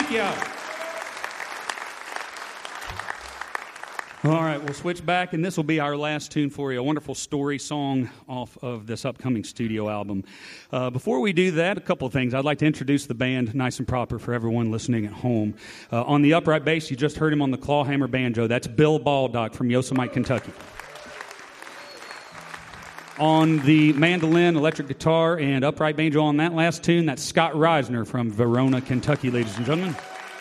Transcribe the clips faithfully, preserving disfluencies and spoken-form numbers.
Thank you. All right, we'll switch back, and this will be our last tune for you, a wonderful story song off of this upcoming studio album. Uh, before we do that, a couple of things. I'd like to introduce the band nice and proper for everyone listening at home. Uh, on the upright bass, you just heard him on the clawhammer banjo. That's Bill Baldock from Yosemite, Kentucky. On the mandolin, electric guitar, and upright banjo on that last tune, that's Scott Reisner from Verona, Kentucky, ladies and gentlemen.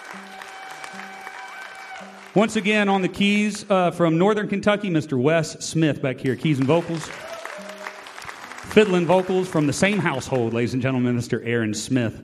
Once again, on the keys uh, from Northern Kentucky, Mister Wes Smith back here, keys and vocals. Fiddling vocals from the same household, ladies and gentlemen, Mister Aaron Smith.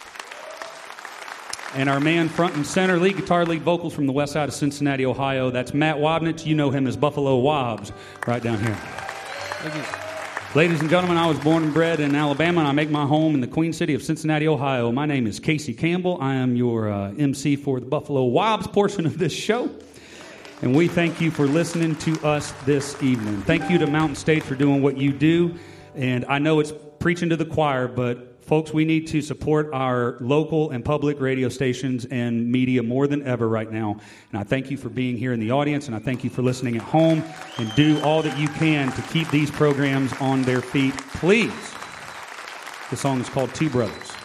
And our man front and center, lead guitar, lead vocals from the west side of Cincinnati, Ohio. That's Matt Wobnitz. You know him as Buffalo Wobbs, right down here. Thank you. Ladies and gentlemen, I was born and bred in Alabama, and I make my home in the Queen City of Cincinnati, Ohio. My name is Casey Campbell. I am your uh, M C for the Buffalo Wobbs portion of this show. And we thank you for listening to us this evening. Thank you to Mountain State for doing what you do. And I know it's preaching to the choir, but folks, we need to support our local and public radio stations and media more than ever right now. And I thank you for being here in the audience, and I thank you for listening at home. And do all that you can to keep these programs on their feet, please. The song is called Two Brothers.